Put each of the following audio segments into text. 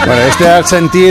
Bueno, este era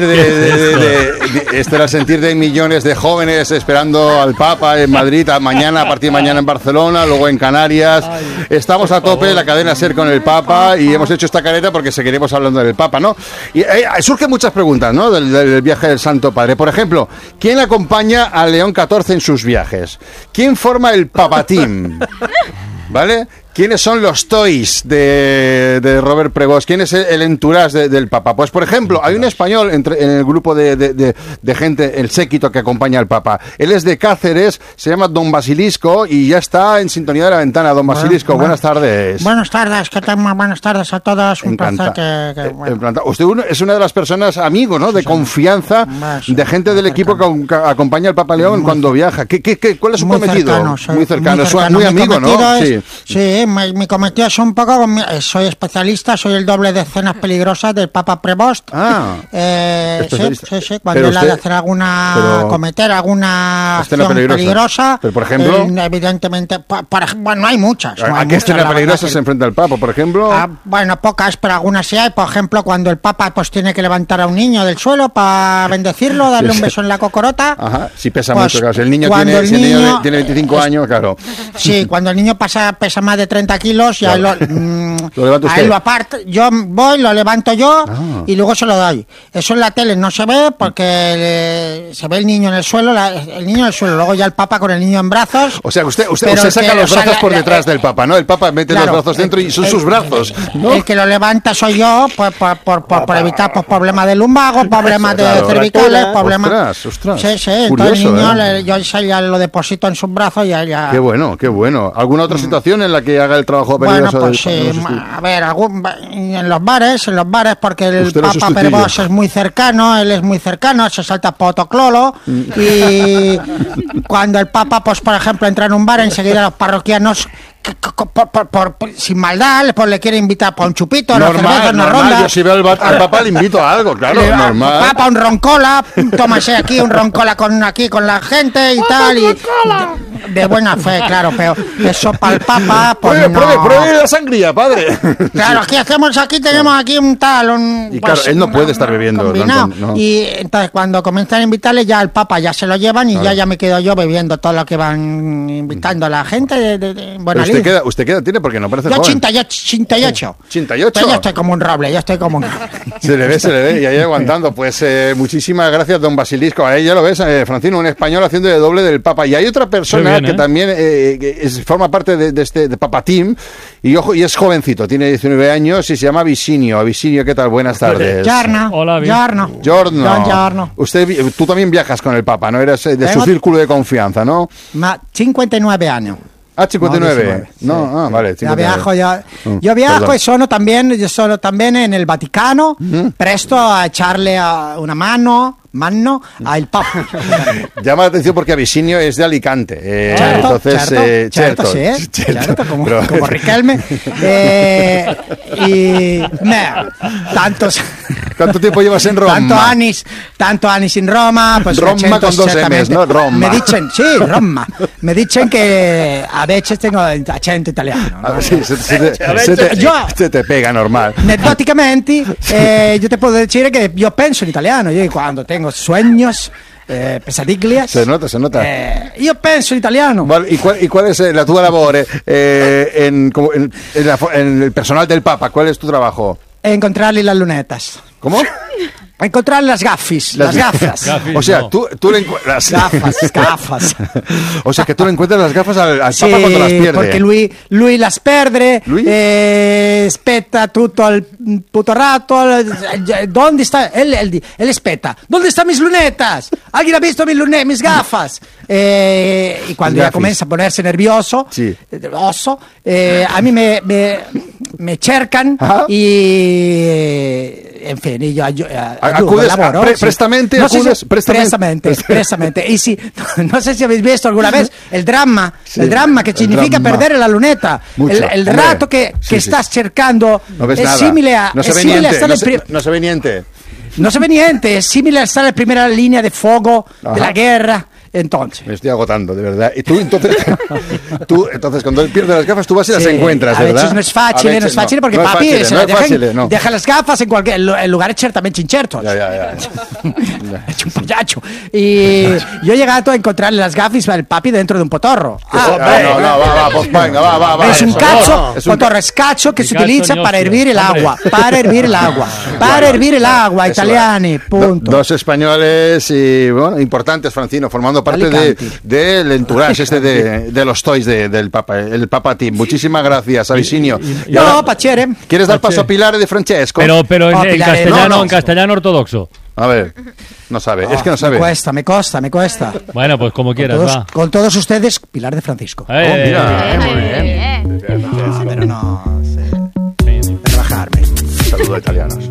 el sentir de millones de jóvenes esperando al Papa en Madrid, a partir de mañana en Barcelona, luego en Canarias. Estamos a tope, la cadena SER con el Papa, y hemos hecho esta careta porque seguiremos hablando del Papa, ¿no? Y surgen muchas preguntas, ¿no? Del viaje del Santo Padre. Por ejemplo, ¿quién acompaña a León XIV en sus viajes? ¿Quién forma el Papa Team? ¿Vale? ¿Quiénes son los toys de Robert Prevost? ¿Quién es el entourage del Papa? Pues, por ejemplo, hay un español en el grupo de gente, el séquito que acompaña al Papa. Él es de Cáceres, se llama Don Basilisco y ya está en sintonía de la ventana. Don Basilisco, buenas tardes. Buenas tardes, ¿qué tal? Buenas tardes a todos. Un placer que Usted es una de las personas, amigo, ¿no? De confianza, de gente del equipo que acompaña al Papa León cuando viaja. ¿Cuál es su cometido? Muy cercano, muy amigo, ¿no? Sí. Mi cometido es un poco... soy especialista, soy el doble de escenas peligrosas del Papa Prevost. Sí. Cuando él ha de hacer cometer alguna acción peligrosa. Pero, por ejemplo... evidentemente... Bueno, hay muchas. ¿A qué escena peligrosa se enfrenta el Papa, por ejemplo? Bueno, pocas, pero algunas sí hay. Por ejemplo, cuando el Papa pues tiene que levantar a un niño del suelo para bendecirlo, darle un beso en la cocorota. Ajá, si pesa mucho, claro. Si el niño tiene 25 años, claro. Sí, cuando el niño pesa más de 30 kilos, ya claro. Lo levanta usted. Ahí lo aparto, yo voy, lo levanto yo y luego se lo doy. Eso en la tele no se ve porque se ve el niño en el suelo, luego ya el Papa con el niño en brazos. O sea, usted saca los brazos por detrás del Papa, ¿no? El Papa mete los brazos dentro y son sus brazos, ¿no? El que lo levanta soy yo, pues, por evitar problemas de lumbago, problemas de cervicales, problemas... Ostras. Sí, entonces el niño, yo ya lo deposito en sus brazos y ya... Qué bueno. ¿Alguna otra situación en la que haga el trabajo peligroso? Bueno, pues a ver, en los bares, porque el Papa Prevost es muy cercano, se salta potoclolo y cuando el Papa, pues por ejemplo, entra en un bar, enseguida los parroquianos sin maldad, pues le quiere invitar para un chupito, una cerveza, una ronda. Yo si veo al Papa le invito a algo, claro, normal. Papa, un roncola, tómase aquí un roncola con la gente y tal, y de buena fe, claro, pero eso para el Papa, pues pruebe la sangría, padre. Claro, tenemos aquí un tal, y claro, él no puede estar bebiendo. No. Y entonces cuando comienzan a invitarle, ya el Papa ya se lo llevan y ya me quedo yo bebiendo todo lo que van invitando a la gente de buena lid. ¿Usted qué edad tiene? Porque no parece yo joven. 88. ¿88? Yo estoy como un roble, Se le ve, y ahí aguantando. Pues muchísimas gracias, don Basilisco. Ahí ya lo ves, Francino, un español haciendo de doble del Papa. Y hay otra persona que también forma parte de Papa Team, y es jovencito, tiene 19 años y se llama Visinio. Visinio, ¿qué tal? Buenas tardes. Hola, Giorno. Tú también viajas con el Papa, ¿no? Eres su círculo de confianza, ¿no? 59 años. 59. No, vale. 59. Yo viajo y sono también en el Vaticano, presto a echarle una mano al Papa. Llama la atención porque Abisinio es de Alicante. Certo, como Riquelme. ¿Cuánto tiempo llevas en Roma? Tanto años en Roma. Pues Roma con 2 M's, ¿no? Roma. Roma. Me dicen que a veces tengo acento italiano, ¿no? Se te pega normal. Anecdóticamente, yo te puedo decir que yo penso en italiano. Yo cuando tengo sueños, pesadillas. Se nota. Io penso in italiano. ¿Y cuál es la tua labore en el personal del Papa? ¿Cuál es tu trabajo? Encontrarle las lunetas. ¿Cómo? Encontrar las gafas. O sea, tú le encuentras las gafas. O sea, que tú le encuentras las gafas al Papa cuando las pierde. Porque lui las perde, aspetta tutto il puto rato. ¿Dónde está? Él aspetta. ¿Dónde están mis lunetas? ¿Alguien ha visto mis gafas? Y cuando ya comienza a ponerse nervioso, a mí me cercan y en fin, y yo acudes, prestamente. Y si, no sé si habéis visto alguna vez el dramma que significa perder la luneta. El rato que estás cercando es simile a... No se ve niente. Es simile a estar en primera línea de fuego de la guerra. Entonces... Me estoy agotando, de verdad. Y tú, entonces, cuando él pierde las gafas, tú vas y las encuentras, a ¿verdad? veces no es fácil, porque no papi no. deja las gafas en lugares ciertamente inciertos. Ya. Es un payacho. Y yo he llegado a encontrarle las gafas al papi dentro de un potorro. Pues venga, va. Es un cacho, potorro es cacho que se utiliza para hervir el agua. Para hervir el agua, italiani, punto. Dos españoles y, bueno, importantes, Francino, formando parte del entourage de los toys del Papa, el Papa Team. Muchísimas gracias, Avicinio. No, pachere. ¿Quieres dar paso a Pilar de Francesco? Pero en castellano ortodoxo. A ver, no sabe, es que no sabe. Me cuesta. Bueno, pues como quieras, va. Con todos ustedes, Pilar de Francisco. Mira, muy bien. Pero no sé. Relajarme. Saludos italianos.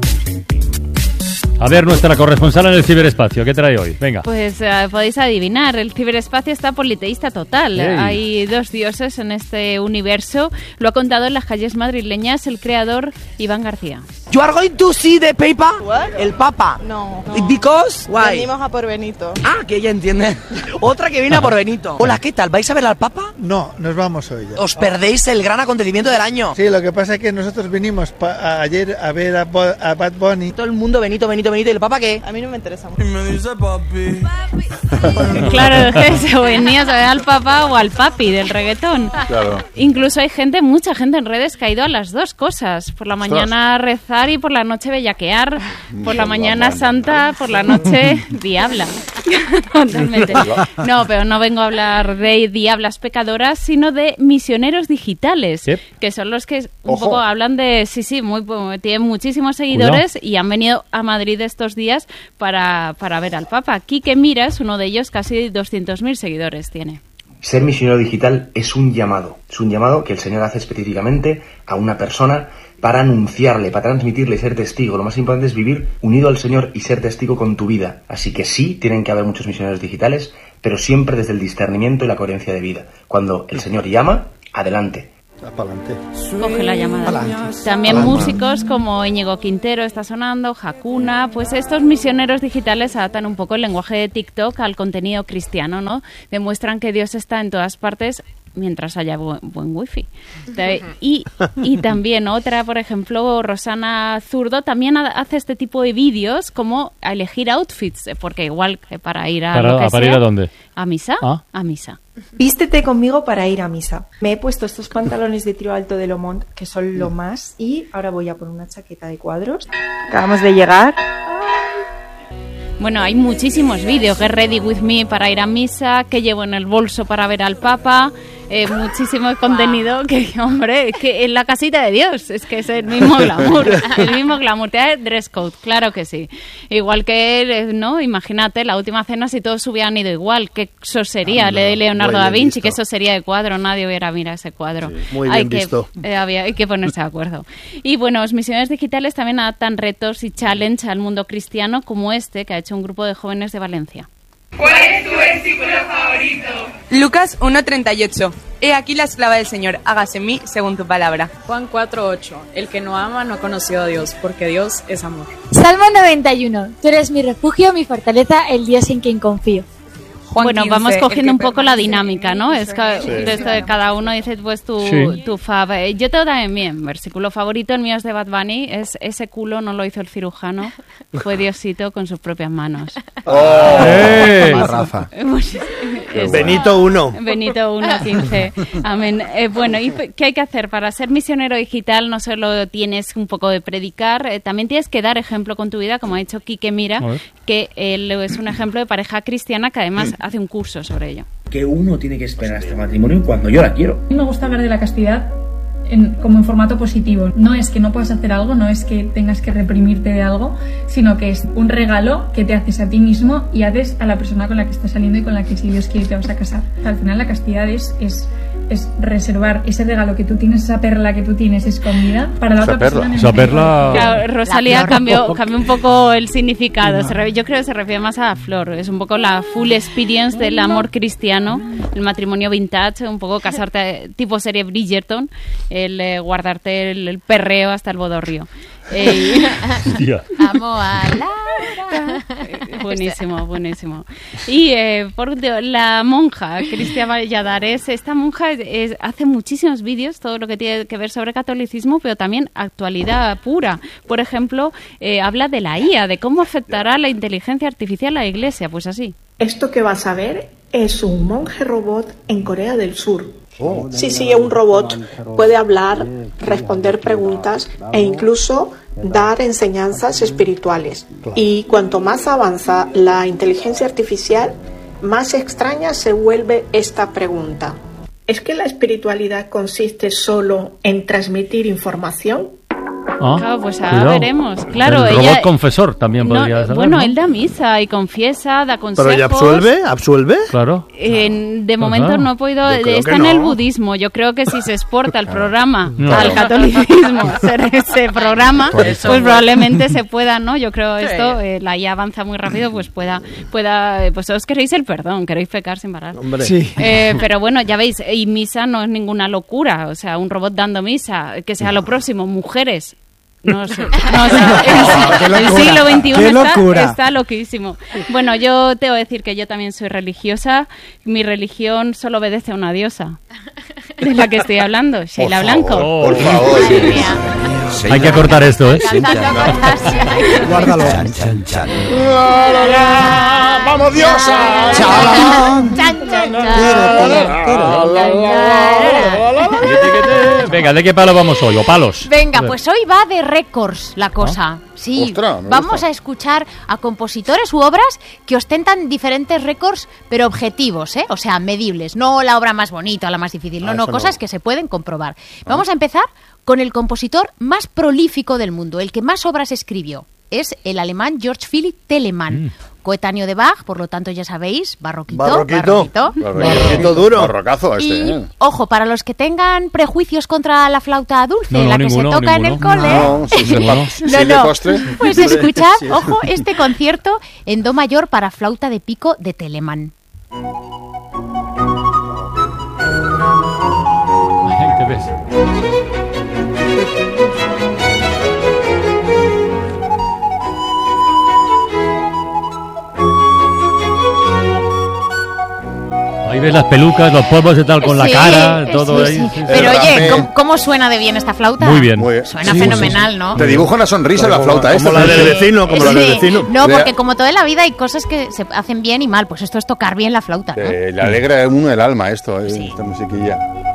A ver, nuestra corresponsal en el ciberespacio, ¿qué trae hoy? Venga. Pues podéis adivinar, el ciberespacio está politeísta total. Hey. Hay dos dioses en este universo. Lo ha contado en las calles madrileñas el creador Iván García. You are going to see the paper? What? El Papa. No. Because? Why? Venimos a por Benito. Ah, que ella entiende. Otra que viene a por Benito. Hola, ¿qué tal? ¿Vais a ver al Papa? No, nos vamos hoy ya. Os perdéis el gran acontecimiento del año. Sí, lo que pasa es que nosotros vinimos ayer a ver a Bad Bunny. Todo el mundo Benito. ¿Y el Papa qué? A mí no me interesa Y me dice papi. Claro, que o venías a ver al Papa o al papi del reggaetón. Claro. Incluso hay mucha gente en redes que ha ido a las dos cosas. Por la mañana rezar y por la noche bellaquear. Por la mañana santa, por la noche diabla. Totalmente. No, pero no vengo a hablar de diablas pecadoras, sino de misioneros digitales, ¿Sí? que son los que un poco hablan de... Sí, tienen muchísimos seguidores. Cuidado. Y han venido a Madrid estos días para ver al Papa. Quique Mira es uno de ellos, casi 200.000 seguidores tiene. Ser misionero digital es un llamado que el Señor hace específicamente a una persona para anunciarle, para transmitirle y ser testigo. Lo más importante es vivir unido al Señor y ser testigo con tu vida. Así que sí, tienen que haber muchos misioneros digitales, pero siempre desde el discernimiento y la coherencia de vida. Cuando el Señor llama, adelante. Coge la llamada. También músicos como Íñigo Quintero está sonando, Hakuna. Pues estos misioneros digitales adaptan un poco el lenguaje de TikTok al contenido cristiano, ¿no? Demuestran que Dios está en todas partes mientras haya buen wifi. Y también otra, por ejemplo, Rosana Zurdo, también hace este tipo de vídeos como a elegir outfits, porque igual que para ir a lo que ¿Para sea, ir a dónde? ¿A misa? ¿Ah? A misa. Vístete conmigo para ir a misa. Me he puesto estos pantalones de tiro alto de Lomont, que son lo más, y ahora voy a por una chaqueta de cuadros. Acabamos de llegar. Bueno, hay muchísimos vídeos. Get ready with me para ir a misa, que llevo en el bolso para ver al Papa, muchísimo contenido que, hombre, que en la casita de Dios, es que es el mismo glamour, ¿Te dress code? Claro que sí. Igual que, ¿no? Imagínate, la última cena, si todos hubieran ido igual, qué sería de Leonardo da Vinci, que eso sería de cuadro, nadie hubiera mirado ese cuadro. Sí, muy bien visto. Hay que ponerse de acuerdo. Y bueno, los misioneros digitales también adaptan retos y challenge al mundo cristiano, como este que ha hecho un grupo de jóvenes de Valencia. ¿Cuál es tu versículo favorito? Lucas 1:38. He aquí la esclava del Señor, hágase en mí según tu palabra. Juan 4:8. El que no ama no ha conocido a Dios, porque Dios es amor. Salmo 91. Tú eres mi refugio, mi fortaleza, el Dios en quien confío. Juan 15, vamos cogiendo un poco la dinámica, ¿no? Es que desde cada uno dice pues tu fab. Yo tengo también mi versículo favorito, el mío es de Bad Bunny, es ese culo no lo hizo el cirujano, fue Diosito con sus propias manos. Rafa. Benito 1. Benito 1:15. Amén. Bueno, ¿y qué hay que hacer? Para ser misionero digital no solo tienes un poco de predicar, también tienes que dar ejemplo con tu vida, como ha dicho Quique Mira, que él es un ejemplo de pareja cristiana que además hace un curso sobre ello. Que uno tiene que esperar hasta el matrimonio cuando yo la quiero. A mí me gusta hablar de la castidad como en formato positivo. No es que no puedas hacer algo, no es que tengas que reprimirte de algo, sino que es un regalo que te haces a ti mismo y haces a la persona con la que estás saliendo y con la que, si Dios quiere, te vas a casar. Al final la castidad es reservar ese regalo que tú tienes, esa perla que tú tienes escondida para la otra persona. Esa perla. Claro, Rosalía cambió un poco el significado. Yo creo que se refiere más a la flor. Es un poco la full experience del amor cristiano, el matrimonio vintage, un poco casarte tipo serie Bridgerton, el guardarte el perreo hasta el bodorrio. Amo a Laura. Buenísimo, buenísimo. Y por último, la monja Cristia Valladares, esta monja hace muchísimos vídeos, todo lo que tiene que ver sobre catolicismo, pero también actualidad pura. Por ejemplo, habla de la IA, de cómo afectará la inteligencia artificial a la Iglesia, pues así. Esto que vas a ver es un monje robot en Corea del Sur. Sí, un robot puede hablar, responder preguntas e incluso dar enseñanzas espirituales. Y cuanto más avanza la inteligencia artificial, más extraña se vuelve esta pregunta. ¿Es que la espiritualidad consiste solo en transmitir información? Claro, pues ahora veremos. Claro, el robot confesor también podría ser. Bueno, él da misa y confiesa, da consejos. ¿Pero ella absuelve? Claro. De momento no he podido. Está en el budismo. Yo creo que si se exporta el programa al catolicismo, ese programa, pues probablemente se pueda, ¿no? Yo creo esto, la IA avanza muy rápido, pues pueda. Pues os queréis el perdón, queréis pecar sin parar. Hombre. Sí. Pero bueno, ya veis, y misa no es ninguna locura. O sea, un robot dando misa, que sea lo próximo, mujeres. No sé. El siglo XXI está loquísimo. Bueno, yo te voy a decir que yo también soy religiosa. Mi religión solo obedece a una diosa. De la que estoy hablando, Sheila Blanco. Por favor. Hay que cortar esto, ¿eh? Guárdalo. ¡Vamos, diosa! Venga, ¿de qué palo vamos hoy? ¿O palos? Venga, pues hoy va de récords la cosa. Sí, ostras, vamos a escuchar a compositores u obras que ostentan diferentes récords, pero objetivos, ¿eh? O sea, medibles. No la obra más bonita o la más difícil. No, cosas que se pueden comprobar. Vamos a empezar con el compositor más prolífico del mundo, el que más obras escribió. Es el alemán Georg Philipp Telemann, coetáneo de Bach, por lo tanto ya sabéis, barroquito duro. Barrocazo este. Y, ojo, para los que tengan prejuicios contra la flauta dulce, la que se toca en el cole... Pues escuchad, ojo, este concierto en do mayor para flauta de pico de Telemann. Ahí te ves. Ahí ves las pelucas, los polvos y tal con la cara, todo ahí. Sí. Pero oye, ¿cómo suena de bien esta flauta? Muy bien. Suena fenomenal, ¿no? Te dibuja una sonrisa la flauta esta. Como la del vecino, No, porque como toda la vida hay cosas que se hacen bien y mal, pues esto es tocar bien la flauta, ¿no? Le alegra a uno el alma esto, esta musiquilla.